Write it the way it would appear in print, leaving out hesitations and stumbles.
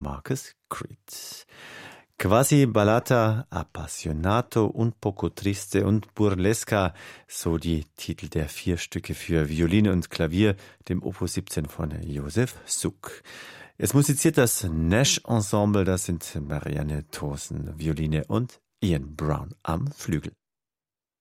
Marcus Creed. Quasi Ballata, Appassionato, Un poco triste und Burlesca, so die Titel der 4 Stücke für Violine und Klavier, dem Opus 17 von Josef Suk. Es musiziert das Nash Ensemble, das sind Marianne Thorsen, Violine und Ian Brown am Flügel.